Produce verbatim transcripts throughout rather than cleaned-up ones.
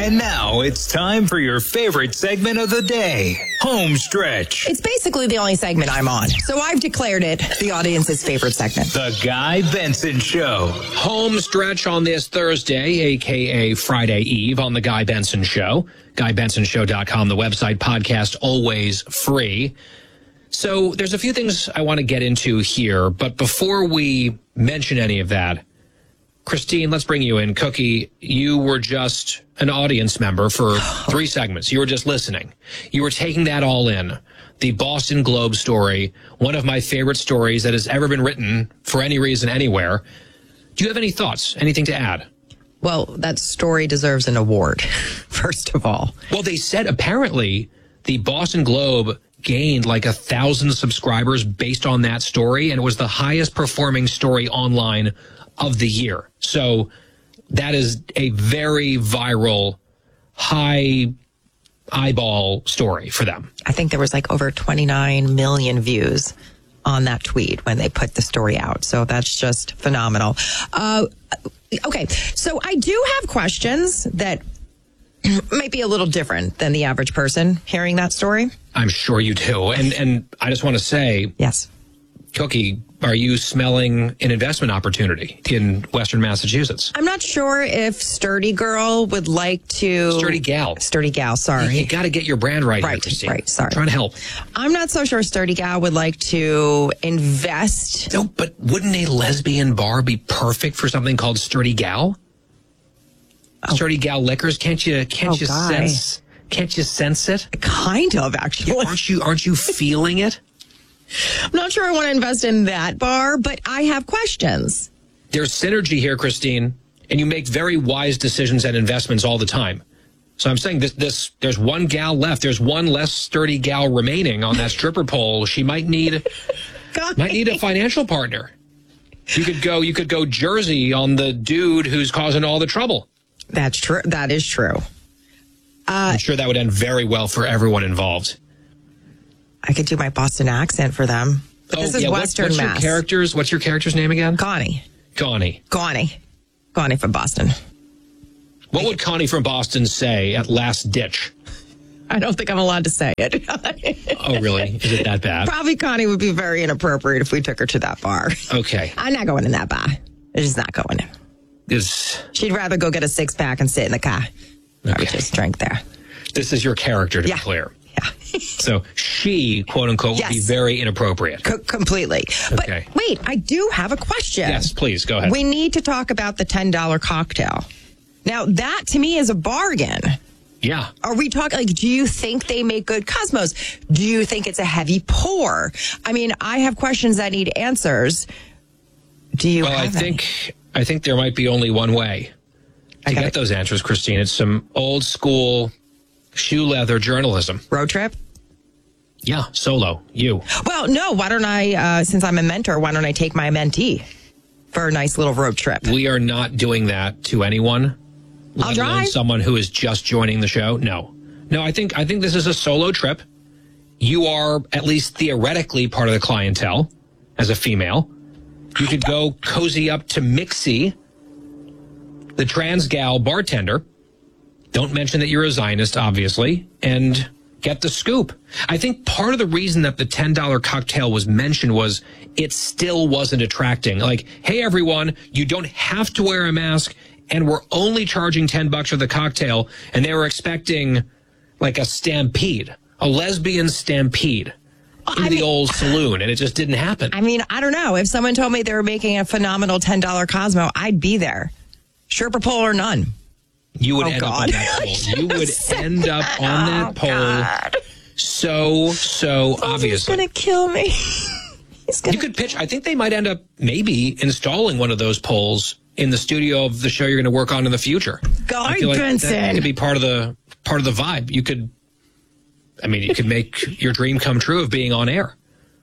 And now it's time for your favorite segment of the day, Home Stretch. It's basically the only segment I'm on, so I've declared it the audience's favorite segment. The Guy Benson Show. Home Stretch on this Thursday, a k a. Friday Eve on The Guy Benson Show. guy benson show dot com, the website, podcast, always free. So there's a few things I want to get into here, but before we mention any of that, Christine, let's bring you in. Cookie, you were just an audience member for three segments. You were just listening. You were taking that all in. The Boston Globe story, one of my favorite stories that has ever been written for any reason anywhere. Do you have any thoughts, anything to add? Well, that story deserves an award, first of all. Well, they said apparently the Boston Globe gained like a thousand subscribers based on that story, and it was the highest performing story online of the year. So that is a very viral, high eyeball story for them. I think there was like over twenty-nine million views on that tweet when they put the story out. So that's just phenomenal. Uh, okay, so I do have questions that might be a little different than the average person hearing that story. I'm sure you do. And and I just want to say, yes, Cookie, are you smelling an investment opportunity in Western Massachusetts? I'm not sure if Sturdy Girl would like to... Sturdy Gal. Sturdy Gal, sorry. You, you got to get your brand right, right here, Christine. Right, sorry. I'm trying to help. I'm not so sure Sturdy Gal would like to invest... No, but wouldn't a lesbian bar be perfect for something called Sturdy Gal? Oh. Sturdy Gal Liquors? Can't you, can't oh, you Guy. sense... Can't you sense it? Kind of, actually. Yeah, aren't you, aren't you feeling it? I'm not sure I want to invest in that bar, but I have questions. There's synergy here, Christine, and you make very wise decisions and investments all the time. So I'm saying this, this there's one gal left. There's one less sturdy gal remaining on that stripper pole. She might need might need a financial partner. You could go you could go Jersey on the dude who's causing all the trouble. That's true. That is true. Uh, I'm sure that would end very well for everyone involved. I could do my Boston accent for them. But oh, this is yeah. Western what's, what's Mass. Your characters, what's your character's name again? Connie. Connie. Connie. Connie from Boston. What would Connie from Boston say at Last Ditch? I don't think I'm allowed to say it. Oh, really? Is it that bad? Probably Connie would be very inappropriate if we took her to that bar. Okay. I'm not going in that bar. I'm just not going in. Is She'd rather go get a six pack and sit in the car. Okay. I would just drink there. This is your character, to yeah. be clear. Yeah. So she, quote unquote, yes. would be very inappropriate. C- completely. Okay. But wait, I do have a question. Yes, please, go ahead. We need to talk about the ten dollar cocktail. Now, that to me is a bargain. Yeah. Are we talking, like, do you think they make good Cosmos? Do you think it's a heavy pour? I mean, I have questions that need answers. Do you well, have I any? think I think there might be only one way to I get gotta, those answers, Christine. It's some old school shoe leather journalism. Road trip? Yeah, solo, you. Well, no, why don't I, uh, since I'm a mentor, why don't I take my mentee for a nice little road trip? We are not doing that to anyone. I'll let alone drive. Someone who is just joining the show. No. No, I think I think this is a solo trip. You are at least theoretically part of the clientele as a female. You could go cozy up to Mixie, the trans gal bartender. Don't mention that you're a Zionist, obviously, and get the scoop. I think part of the reason that the ten dollar cocktail was mentioned was it still wasn't attracting. Like, hey, everyone, you don't have to wear a mask, and we're only charging ten bucks for the cocktail. And they were expecting like a stampede, a lesbian stampede in I the mean, old saloon, and it just didn't happen. I mean, I don't know. If someone told me they were making a phenomenal ten dollar Cosmo, I'd be there. Sherpa pole or none. You would Oh, end God. up on that pole. You would end up on that Oh, pole God. so, so Oh, obviously. he's going to kill me. He's gonna... You could pitch. I think they might end up maybe installing one of those poles in the studio of the show you're going to work on in the future. God, I feel like Benson. that could be part of the part of the vibe. You could, I mean, you could make your dream come true of being on air,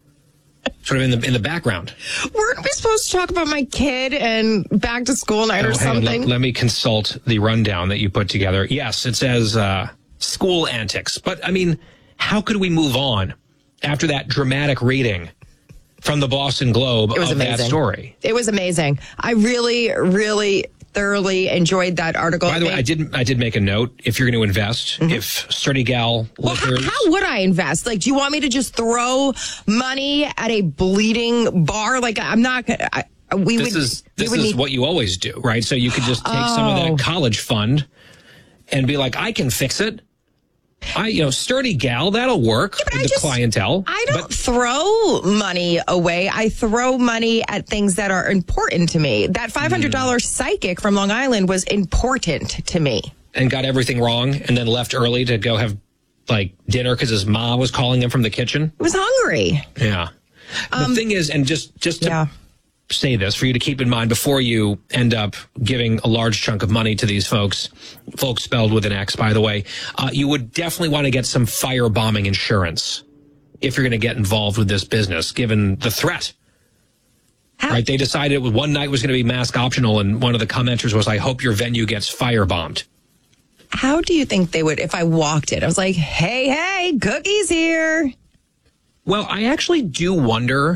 sort of in the in the background. Weren't we supposed to talk about my kid and back to school night Oh, or hang on, something? Let, let me consult the rundown that you put together. Yes, it says uh, school antics. But, I mean, how could we move on after that dramatic reading from the Boston Globe It was of amazing. that story? It was amazing. I really, really thoroughly enjoyed that article. By the way, I did I did make a note. If you're going to invest, mm-hmm. if Sturdy Gal well, liquors, how, how would I invest? Like, do you want me to just throw money at a bleeding bar? Like, I'm not going to. We this would, is this would is need... what you always do, right? So you could just take oh. some of that college fund and be like, I can fix it. I, you know, Sturdy Gal, that'll work yeah, with I the just, clientele. I don't but, throw money away. I throw money at things that are important to me. That five hundred dollars mm. psychic from Long Island was important to me. And got everything wrong and then left early to go have, like, dinner because his mom was calling him from the kitchen. He was hungry. Yeah. Um, the thing is, and just, just to... Yeah. say this for you to keep in mind before you end up giving a large chunk of money to these folks, folks spelled with an X, by the way, uh, you would definitely want to get some firebombing insurance if you're going to get involved with this business, given the threat. How? Right? They decided it was, one night was going to be mask optional, and one of the commenters was, I hope your venue gets firebombed. How do you think they would, if I walked in, I was like, hey, hey, cookies here. Well, I actually do wonder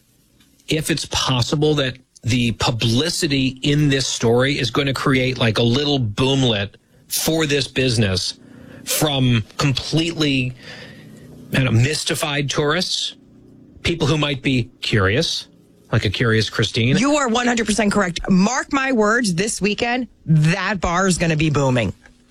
if it's possible that the publicity in this story is going to create like a little boomlet for this business from completely I don't know, mystified tourists, people who might be curious, like a curious Christine. You are one hundred percent correct. Mark my words, this weekend, that bar is going to be booming.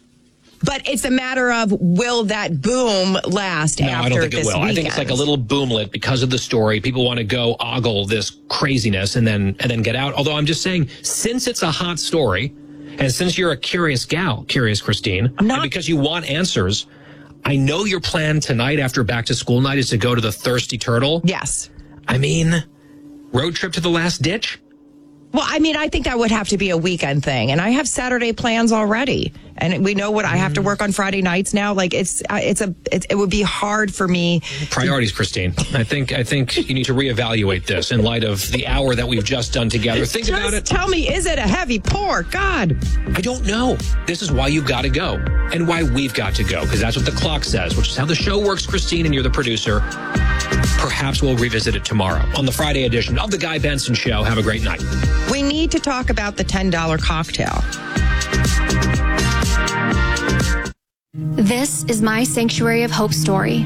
But it's a matter of, will that boom last no, after this I don't think it will. Weekend? I think it's like a little boomlet because of the story. People want to go ogle this craziness and then and then get out. Although I'm just saying, since it's a hot story, and since you're a curious gal, curious Christine, I'm not- and because you want answers, I know your plan tonight after back to school night is to go to the Thirsty Turtle. Yes. I mean, road trip to the last ditch? Well, I mean, I think that would have to be a weekend thing. And I have Saturday plans already. And we know what I have to work on Friday nights now. Like, it's uh, it's a it, it would be hard for me. Priorities, Christine. I think I think you need to reevaluate this in light of the hour that we've just done together. Think just about it. Tell me, is it a heavy pour? God. I don't know. This is why you've got to go and why we've got to go, because that's what the clock says, which is how the show works, Christine, and you're the producer. Perhaps we'll revisit it tomorrow on the Friday edition of The Guy Benson Show. Have a great night. We need to talk about the ten dollar cocktail. This is my Sanctuary of Hope story.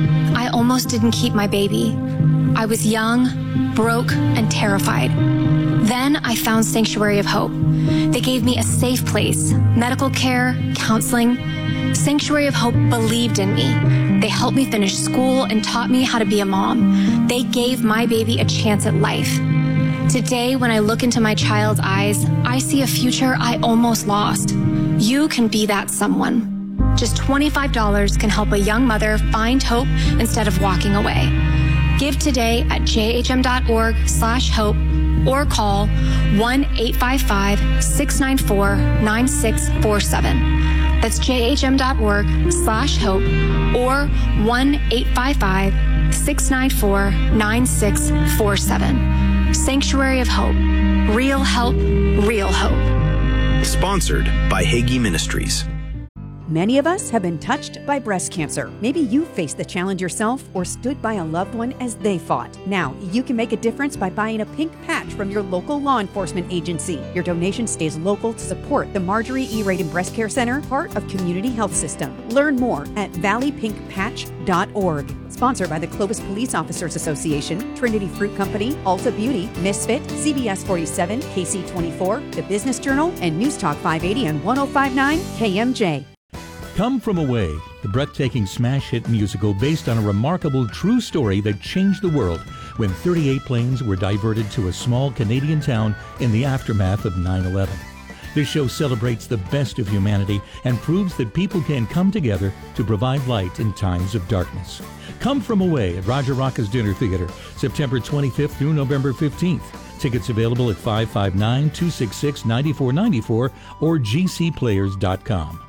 I almost didn't keep my baby. I was young, broke, and terrified. Then I found Sanctuary of Hope. They gave me a safe place, medical care, counseling. Sanctuary of Hope believed in me. They helped me finish school and taught me how to be a mom. They gave my baby a chance at life. Today, when I look into my child's eyes, I see a future I almost lost. You can be that someone. Just twenty-five dollars can help a young mother find hope instead of walking away. Give today at jhm.org slash hope or call one eight five five, six nine four, nine six four seven. That's jhm.org slash hope or one eight five five, six nine four, nine six four seven. Sanctuary of Hope. Real help, real hope. Sponsored by Hagee Ministries. Many of us have been touched by breast cancer. Maybe you faced the challenge yourself or stood by a loved one as they fought. Now, you can make a difference by buying a pink patch from your local law enforcement agency. Your donation stays local to support the Marjorie E. Radin Breast Care Center, part of Community Health System. Learn more at valley pink patch dot org. Sponsored by the Clovis Police Officers Association, Trinity Fruit Company, Ulta Beauty, Misfit, C B S forty-seven, K C twenty-four, The Business Journal, and News Talk five eighty and one oh five point nine K M J. Come From Away, the breathtaking smash hit musical based on a remarkable true story that changed the world when thirty-eight planes were diverted to a small Canadian town in the aftermath of nine eleven. This show celebrates the best of humanity and proves that people can come together to provide light in times of darkness. Come From Away at Roger Rocca's Dinner Theater, September twenty-fifth through November fifteenth. Tickets available at five five nine, two six six, nine four nine four or g c players dot com.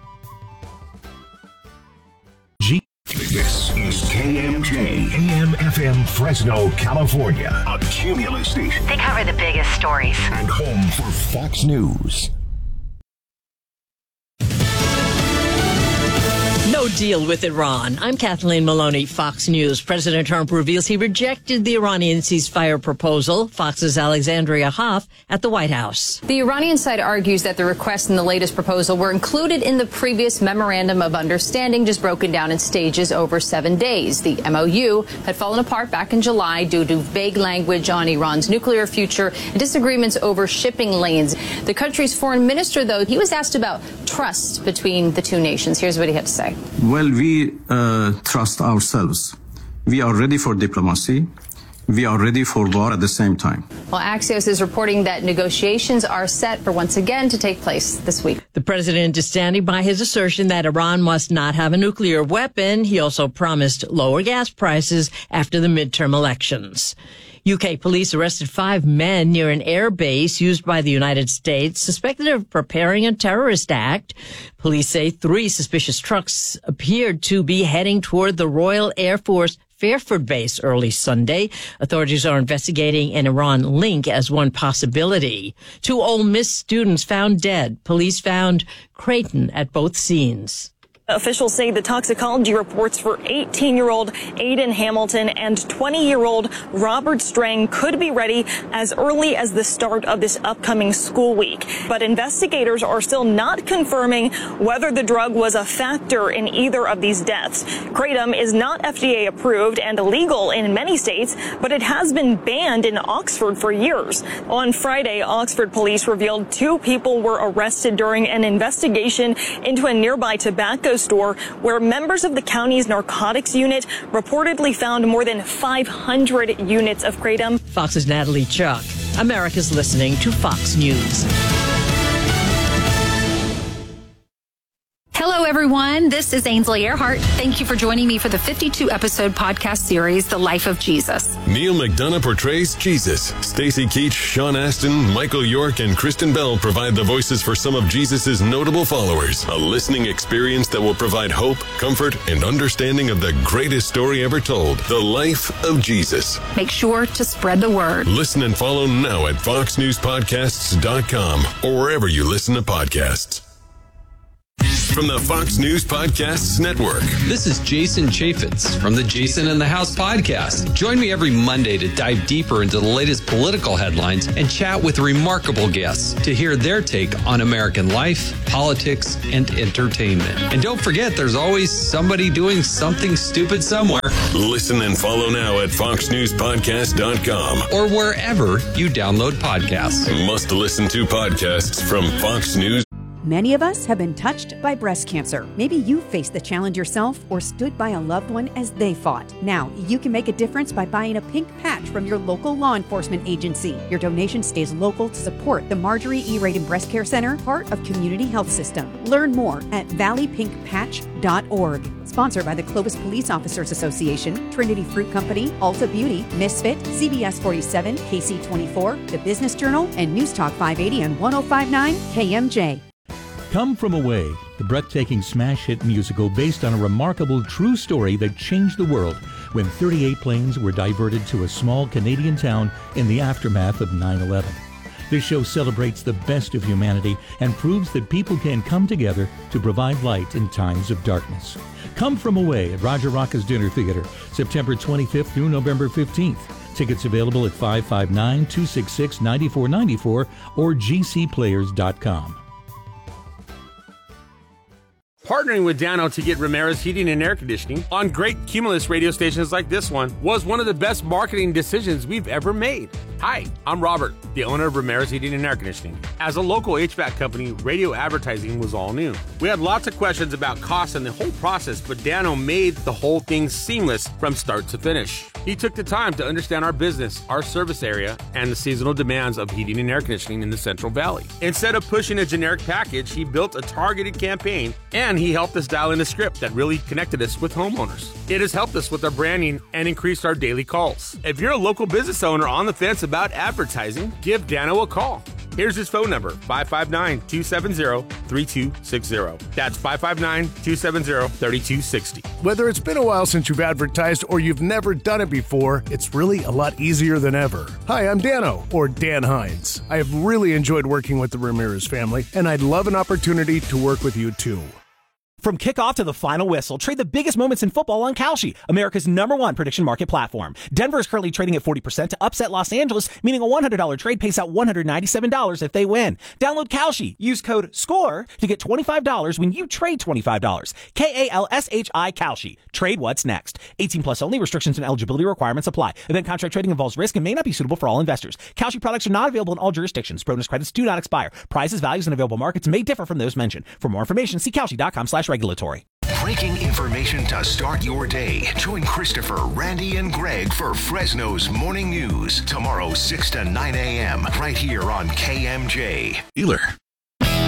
This is K M J, A M F M Fresno, California, a Cumulus station. They cover the biggest stories. And home for Fox News. No deal with Iran. I'm Kathleen Maloney, Fox News. President Trump reveals he rejected the Iranian ceasefire proposal. Fox's Alexandria Hoff at the White House. The Iranian side argues that the requests in the latest proposal were included in the previous memorandum of understanding, just broken down in stages over seven days. The M O U had fallen apart back in July due to vague language on Iran's nuclear future and disagreements over shipping lanes. The country's foreign minister, though, he was asked about trust between the two nations. Here's what he had to say. Well, we uh, trust ourselves. We are ready for diplomacy. We are ready for war at the same time. Well, Axios is reporting that negotiations are set for once again to take place this week. The president is standing by his assertion that Iran must not have a nuclear weapon. He also promised lower gas prices after the midterm elections. U K police arrested five men near an air base used by the United States, suspected of preparing a terrorist act. Police say three suspicious trucks appeared to be heading toward the Royal Air Force Fairford base early Sunday. Authorities are investigating an Iran link as one possibility. Two Ole Miss students found dead. Police found Creighton at both scenes. Officials say the toxicology reports for eighteen-year-old Aiden Hamilton and twenty-year-old Robert Strang could be ready as early as the start of this upcoming school week. But investigators are still not confirming whether the drug was a factor in either of these deaths. Kratom is not F D A approved and illegal in many states, but it has been banned in Oxford for years. On Friday, Oxford police revealed two people were arrested during an investigation into a nearby tobacco store where members of the county's narcotics unit reportedly found more than five hundred units of kratom. Fox's Natalie Chuck. America's listening to Fox News. Hello, everyone. This is Ainsley Earhart. Thank you for joining me for the fifty-two episode podcast series, The Life of Jesus. Neil McDonough portrays Jesus. Stacey Keach, Sean Astin, Michael York, and Kristen Bell provide the voices for some of Jesus' notable followers. A listening experience that will provide hope, comfort, and understanding of the greatest story ever told, The Life of Jesus. Make sure to spread the word. Listen and follow now at fox news podcasts dot com or wherever you listen to podcasts. From the Fox News Podcasts Network. This is Jason Chaffetz from the Jason in the House podcast. Join me every Monday to dive deeper into the latest political headlines and chat with remarkable guests to hear their take on American life, politics, and entertainment. And don't forget, there's always somebody doing something stupid somewhere. Listen and follow now at fox news podcast dot com or wherever you download podcasts. Must listen to podcasts from Fox News. Many of us have been touched by breast cancer. Maybe you faced the challenge yourself or stood by a loved one as they fought. Now, you can make a difference by buying a pink patch from your local law enforcement agency. Your donation stays local to support the Marjorie E. Radin Breast Care Center, part of Community Health System. Learn more at valley pink patch dot org. Sponsored by the Clovis Police Officers Association, Trinity Fruit Company, Ulta Beauty, Misfit, C B S forty-seven, K C twenty-four, The Business Journal, and News Talk five eighty and one oh five point nine K M J. Come From Away, the breathtaking smash hit musical based on a remarkable true story that changed the world when thirty-eight planes were diverted to a small Canadian town in the aftermath of nine eleven. This show celebrates the best of humanity and proves that people can come together to provide light in times of darkness. Come From Away at Roger Rocca's Dinner Theater, September twenty-fifth through November fifteenth. Tickets available at five five nine, two six six, nine four nine four or g c players dot com. Partnering with Dano to get Ramirez Heating and Air Conditioning on great Cumulus radio stations like this one was one of the best marketing decisions we've ever made. Hi, I'm Robert, the owner of Ramirez Heating and Air Conditioning. As a local H V A C company, radio advertising was all new. We had lots of questions about costs and the whole process, but Dano made the whole thing seamless from start to finish. He took the time to understand our business, our service area, and the seasonal demands of heating and air conditioning in the Central Valley. Instead of pushing a generic package, he built a targeted campaign, and he helped us dial in a script that really connected us with homeowners. It has helped us with our branding and increased our daily calls. If you're a local business owner on the fence about advertising, give Dano a call. Here's his phone number, five five nine, two seven zero, three two six zero. That's five five nine, two seven zero, three two six zero. Whether it's been a while since you've advertised or you've never done it before, it's really a lot easier than ever. Hi, I'm Dano, or Dan Hines. I have really enjoyed working with the Ramirez family, and I'd love an opportunity to work with you too. From kickoff to the final whistle, trade the biggest moments in football on Kalshi, America's number one prediction market platform. Denver is currently trading at forty percent to upset Los Angeles, meaning a one hundred dollars trade pays out one hundred ninety-seven dollars if they win. Download Kalshi. Use code SCORE to get twenty-five dollars when you trade twenty-five dollars. K A L S H I Kalshi. Trade what's next. eighteen plus only. Restrictions and eligibility requirements apply. Event contract trading involves risk and may not be suitable for all investors. Kalshi products are not available in all jurisdictions. Bonus credits do not expire. Prices, values, and available markets may differ from those mentioned. For more information, see Kalshi.com slash regulatory. Breaking information to start your day. Join Christopher, Randy, and Greg for Fresno's Morning News tomorrow, six to nine a.m. right here on K M J. Dealer.